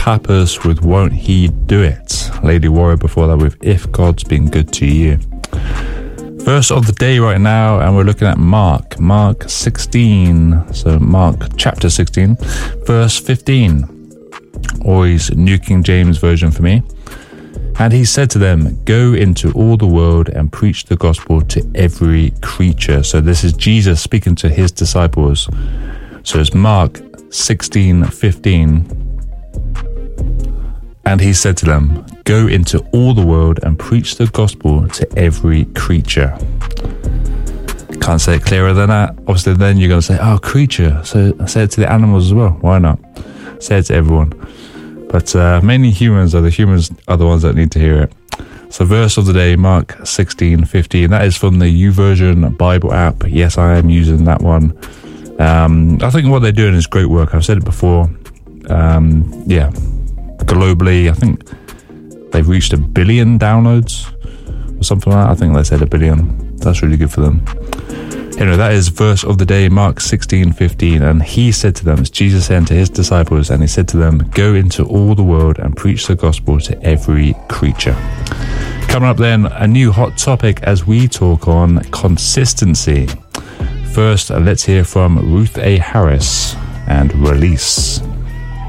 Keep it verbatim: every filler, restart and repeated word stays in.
Pappas with Won't He Do It. Lady Warrior before that with If God's Been Good to You. Verse of the day right now, and we're looking at Mark, Mark sixteen. So Mark chapter sixteen, verse fifteen. Always New King James Version for me. And he said to them, go into all the world and preach the gospel to every creature. So this is Jesus speaking to his disciples. So it's Mark sixteen fifteen. And he said to them, go into all the world and preach the gospel to every creature. Can't say it clearer than that. Obviously then you're going to say, oh, creature. So say it to the animals as well. Why not? Say it to everyone. But uh, mainly humans are the humans are the ones that need to hear it. So verse of the day, Mark sixteen fifteen. That is from the YouVersion Bible app. Yes, I am using that one. Um, I think what they're doing is great work. I've said it before. Um, yeah. Globally, I think they've reached a billion downloads or something like that. I think they said a billion. That's really good for them. Anyway, that is verse of the day, Mark sixteen fifteen. And he said to them, it's Jesus saying to his disciples, and he said to them, go into all the world and preach the gospel to every creature. Coming up then, a new hot topic as we talk on consistency. First, let's hear from Ruth A. Harris and Release.